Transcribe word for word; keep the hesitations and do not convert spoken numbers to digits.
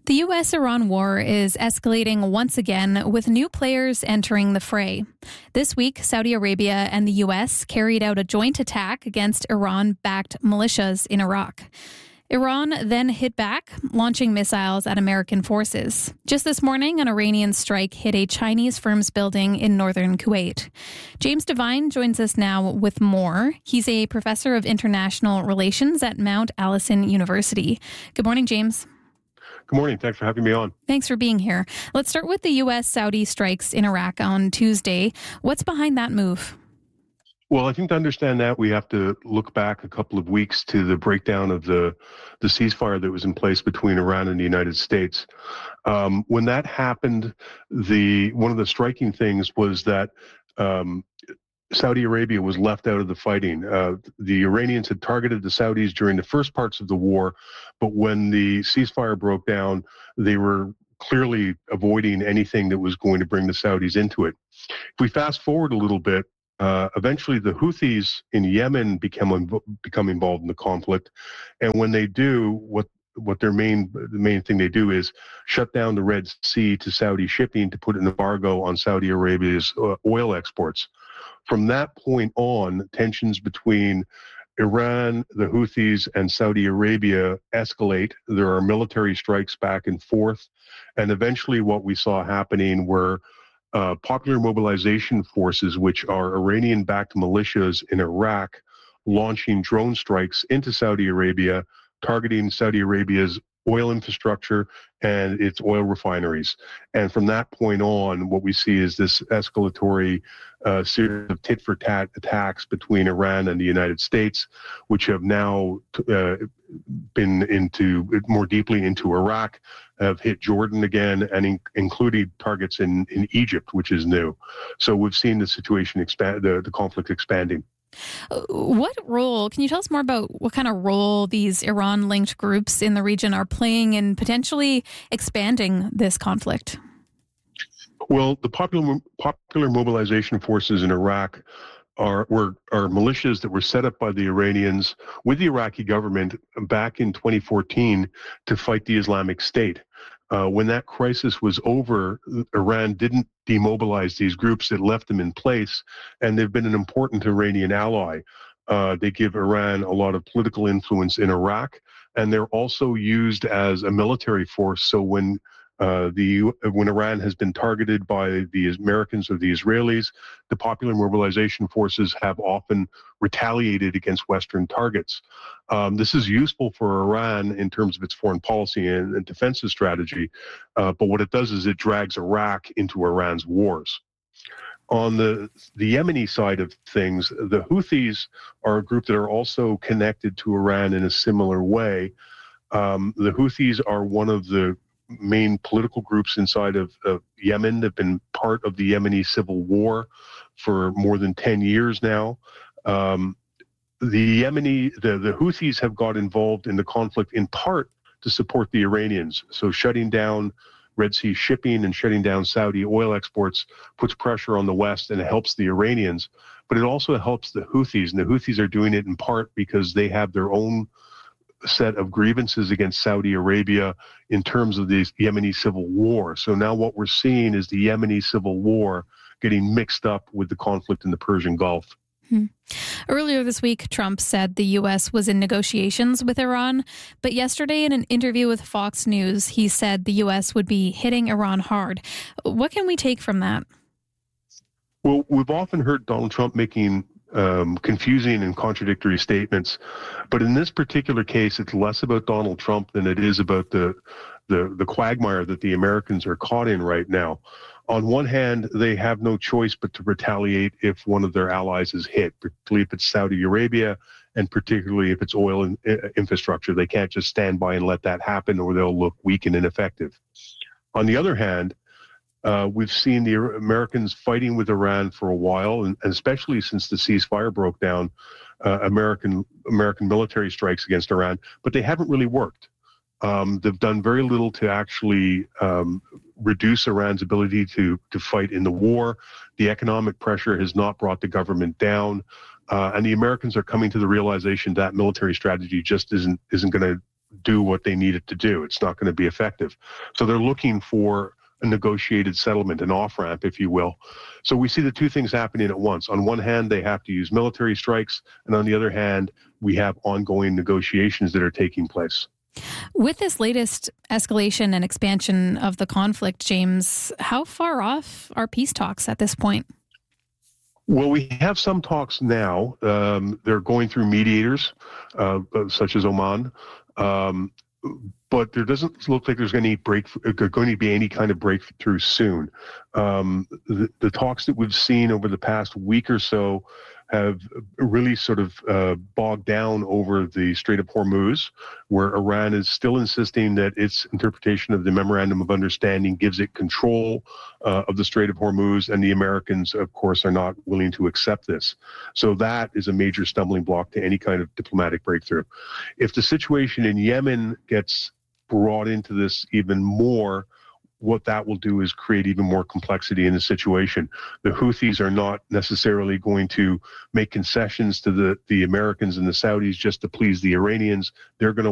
The U S Iran war is escalating once again, with new players entering the fray. This week, Saudi Arabia and the U S carried out a joint attack against Iran-backed militias in Iraq. Iran then hit back, launching missiles at American forces. Just this morning, an Iranian strike hit a Chinese firm's building in northern Kuwait. James Devine joins us now with more. He's a professor of international relations at Mount Allison University. Good morning, James. Good morning. Thanks for having me on. Thanks for being here. Let's start with the U S-Saudi strikes in Iraq on Tuesday. What's behind that move? Well, I think to understand that, we have to look back a couple of weeks to the breakdown of the, the ceasefire that was in place between Iran and the United States. Um, when that happened, the one of the striking things was that um, Saudi Arabia was left out of the fighting. Uh, the Iranians had targeted the Saudis during the first parts of the war, but when the ceasefire broke down, they were clearly avoiding anything that was going to bring the Saudis into it. If we fast forward a little bit, uh, eventually the Houthis in Yemen become become involved in the conflict, and when they do, what what their main the main thing they do is shut down the Red Sea to Saudi shipping to put an embargo on Saudi Arabia's uh, oil exports. From that point on, tensions between Iran, the Houthis, and Saudi Arabia escalate. There are military strikes back and forth. And eventually what we saw happening were uh, popular mobilization forces, which are Iranian-backed militias in Iraq, launching drone strikes into Saudi Arabia, targeting Saudi Arabia's oil infrastructure and its oil refineries. And from that point on, what we see is this escalatory uh, series of tit-for-tat attacks between Iran and the United States, which have now uh, been into more deeply into Iraq, have hit Jordan again, and in, included targets in, in Egypt, which is new. So we've seen the situation expand, the, the conflict expanding. What role, can you tell us more about what kind of role these Iran-linked groups in the region are playing in potentially expanding this conflict? Well, the popular popular mobilization forces in Iraq are were are militias that were set up by the Iranians with the Iraqi government back in twenty fourteen to fight the Islamic State. Uh, when that crisis was over, Iran didn't demobilize these groups. It left them in place, and they've been an important Iranian ally. Uh, they give Iran a lot of political influence in Iraq, and they're also used as a military force. So when uh, the when Iran has been targeted by the Americans or the Israelis, the popular mobilization forces have often retaliated against Western targets. Um, this is useful for Iran in terms of its foreign policy and, and defensive strategy, uh, but what it does is it drags Iraq into Iran's wars. On the, the Yemeni side of things, the Houthis are a group that are also connected to Iran in a similar way. Um, the Houthis are one of the main political groups inside of, of Yemen. They've been part of the Yemeni civil war for more than ten years now. Um, the Yemeni, the, the Houthis have got involved in the conflict in part to support the Iranians. So shutting down Red Sea shipping and shutting down Saudi oil exports puts pressure on the West and it helps the Iranians. But it also helps the Houthis. And the Houthis are doing it in part because they have their own set of grievances against Saudi Arabia in terms of the Yemeni civil war. So now what we're seeing is the Yemeni civil war getting mixed up with the conflict in the Persian Gulf. Hmm. Earlier this week, Trump said the U S was in negotiations with Iran, but yesterday in an interview with Fox News, he said the U S would be hitting Iran hard. What can we take from that? Well, we've often heard Donald Trump making um, confusing and contradictory statements, but in this particular case, it's less about Donald Trump than it is about the the, the quagmire that the Americans are caught in right now. On one hand, they have no choice but to retaliate if one of their allies is hit, particularly if it's Saudi Arabia, and particularly if it's oil in, uh, infrastructure. They can't just stand by and let that happen, or they'll look weak and ineffective. On the other hand, uh, we've seen the Americans fighting with Iran for a while, and, and especially since the ceasefire broke down, uh, American American military strikes against Iran, but they haven't really worked. Um, they've done very little to actually um, reduce Iran's ability to to fight in the war. The economic pressure has not brought the government down, uh, and the Americans are coming to the realization that military strategy just isn't isn't going to do what they need it to do. It's not going to be effective. So they're looking for a negotiated settlement, an off-ramp, if you will. So we see the two things happening at once. On one hand, they have to use military strikes, and on the other hand, we have ongoing negotiations that are taking place. With this latest escalation and expansion of the conflict, James, how far off are peace talks at this point? Well, we have some talks now. Um, they're going through mediators, uh, such as Oman. Um, But there doesn't look like there's going to, break, going to be any kind of breakthrough soon. Um, the, the talks that we've seen over the past week or so have really sort of uh, bogged down over the Strait of Hormuz, where Iran is still insisting that its interpretation of the Memorandum of Understanding gives it control uh, of the Strait of Hormuz, and the Americans, of course, are not willing to accept this. So that is a major stumbling block to any kind of diplomatic breakthrough. If the situation in Yemen gets brought into this even more, what that will do is create even more complexity in the situation. The Houthis are not necessarily going to make concessions to the, the Americans and the Saudis just to please the Iranians. They're going to